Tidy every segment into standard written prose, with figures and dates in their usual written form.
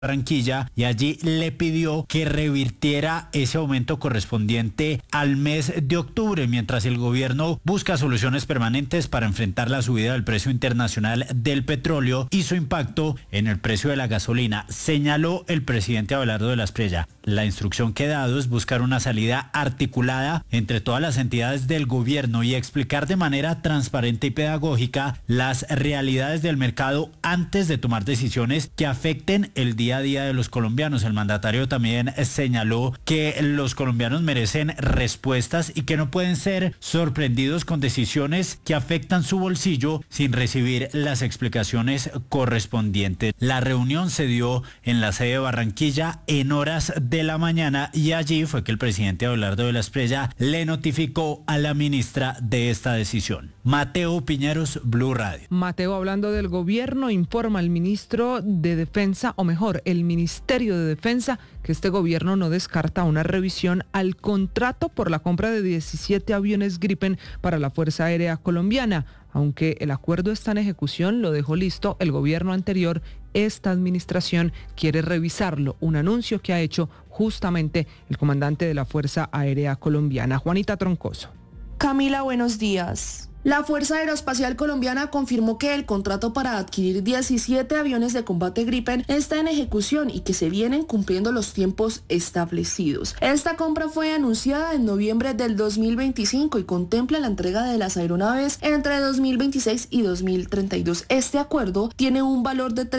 Barranquilla y allí le pidió que revirtiera ese aumento correspondiente al mes de octubre, mientras el gobierno busca soluciones permanentes para enfrentar la subida del precio internacional del petróleo y su impacto en el precio de la gasolina. Señaló el presidente Abelardo de la Espriella. La instrucción que ha dado es buscar una salida articulada entre todas las entidades del gobierno y explicar de manera transparente y pedagógica las realidades del mercado antes de tomar decisiones que afecten el día a día de los colombianos. El mandatario también señaló que los colombianos merecen respuestas y que no pueden ser sorprendidos con decisiones que afectan su bolsillo sin recibir las explicaciones correspondientes. La reunión se dio en la sede de Barranquilla en horas de la mañana y allí fue que el presidente Abelardo de la Espriella le notificó a la ministra de esta decisión. Mateo Piñeros, Blue Radio. Mateo, hablando del gobierno, informa el ministro de Defensa, o mejor, el Ministerio de Defensa, que este gobierno no descarta una revisión al contrato por la compra de 17 aviones Gripen para la Fuerza Aérea Colombiana. Aunque el acuerdo está en ejecución, lo dejó listo el gobierno anterior, esta administración quiere revisarlo, un anuncio que ha hecho justamente el comandante de la Fuerza Aérea Colombiana, Juanita Troncoso. Camila, buenos días. La Fuerza Aeroespacial Colombiana confirmó que el contrato para adquirir 17 aviones de combate Gripen está en ejecución y que se vienen cumpliendo los tiempos establecidos. Esta compra fue anunciada en noviembre del 2025 y contempla la entrega de las aeronaves entre 2026 y 2032. Este acuerdo tiene un valor de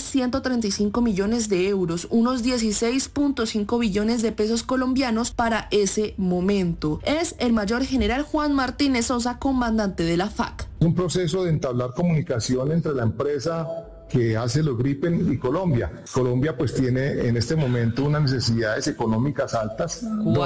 3.135 millones de euros, unos 16.5 billones de pesos colombianos para ese momento. Es el mayor general Juan Martínez Sosa, comandante de la FAC. Un proceso de entablar comunicación entre la empresa que hace los Gripen y Colombia. Colombia pues tiene en este momento unas necesidades económicas altas.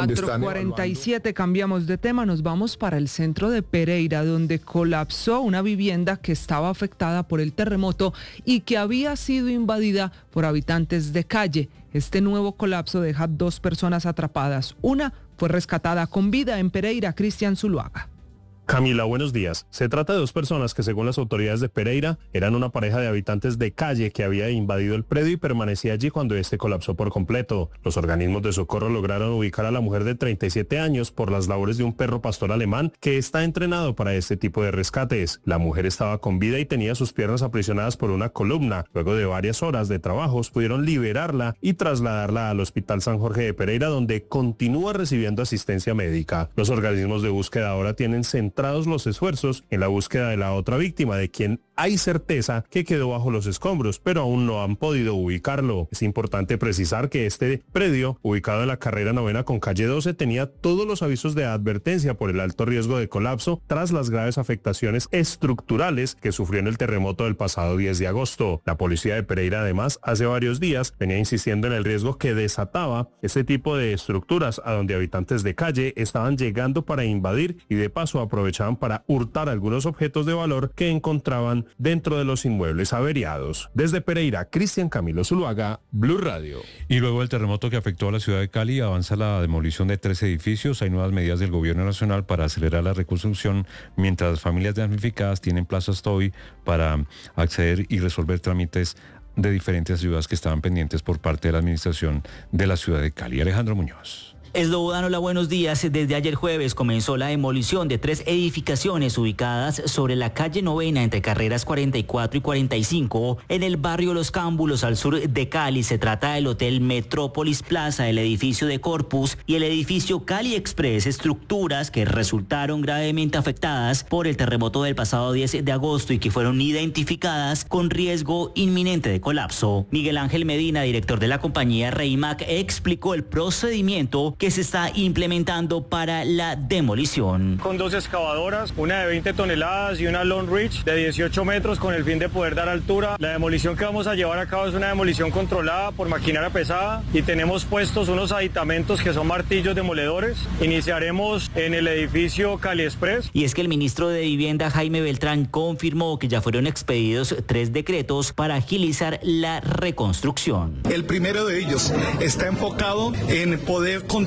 4:47, cambiamos de tema, nos vamos para el centro de Pereira, donde colapsó una vivienda que estaba afectada por el terremoto y que había sido invadida por habitantes de calle. Este nuevo colapso deja 2 personas atrapadas. Una fue rescatada con vida en Pereira. Cristian Zuluaga. Camila, buenos días. Se trata de 2 personas que, según las autoridades de Pereira, eran una pareja de habitantes de calle que había invadido el predio y permanecía allí cuando este colapsó por completo. Los organismos de socorro lograron ubicar a la mujer de 37 años por las labores de un perro pastor alemán que está entrenado para este tipo de rescates. La mujer estaba con vida y tenía sus piernas aprisionadas por una columna. Luego de varias horas de trabajos, pudieron liberarla y trasladarla al Hospital San Jorge de Pereira, donde continúa recibiendo asistencia médica. Los organismos de búsqueda ahora tienen centrados los esfuerzos en la búsqueda de la otra víctima, de quien hay certeza que quedó bajo los escombros, pero aún no han podido ubicarlo. Es importante precisar que este predio, ubicado en la carrera 9 con calle 12, tenía todos los avisos de advertencia por el alto riesgo de colapso tras las graves afectaciones estructurales que sufrió en el terremoto del pasado 10 de agosto. La policía de Pereira, además, hace varios días venía insistiendo en el riesgo que desataba este tipo de estructuras, a donde habitantes de calle estaban llegando para invadir y de paso aprovechaban para hurtar algunos objetos de valor que encontraban dentro de los inmuebles averiados. Desde Pereira, Cristian Camilo Zuluaga, Blue Radio. Y luego del terremoto que afectó a la ciudad de Cali, avanza la demolición de 3 edificios. Hay nuevas medidas del gobierno nacional para acelerar la reconstrucción, mientras las familias damnificadas tienen plazo hasta hoy para acceder y resolver trámites de diferentes ayudas que estaban pendientes por parte de la administración de la ciudad de Cali. Alejandro Muñoz. Eslobodánola, buenos días. Desde ayer jueves comenzó la demolición de 3 edificaciones ubicadas sobre la calle 9 entre carreras 44 y 45 en el barrio Los Cámbulos al sur de Cali. Se trata del Hotel Metrópolis Plaza, el edificio de Corpus y el edificio Cali Express, estructuras que resultaron gravemente afectadas por el terremoto del pasado 10 de agosto y que fueron identificadas con riesgo inminente de colapso. Miguel Ángel Medina, director de la compañía Reimac, explicó el procedimiento que se está implementando para la demolición. Con 2 excavadoras, una de 20 toneladas y una Long Reach de 18 metros con el fin de poder dar altura. La demolición que vamos a llevar a cabo es una demolición controlada por maquinaria pesada y tenemos puestos unos aditamentos que son martillos demoledores. Iniciaremos en el edificio Cali Express. Y es que el ministro de Vivienda, Jaime Beltrán, confirmó que ya fueron expedidos 3 decretos para agilizar la reconstrucción. El primero de ellos está enfocado en poder controlar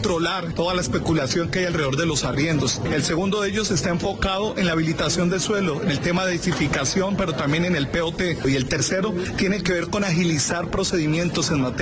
controlar toda la especulación que hay alrededor de los arriendos. El segundo de ellos está enfocado en la habilitación de suelo, en el tema de edificación, pero también en el POT. Y el tercero tiene que ver con agilizar procedimientos en materia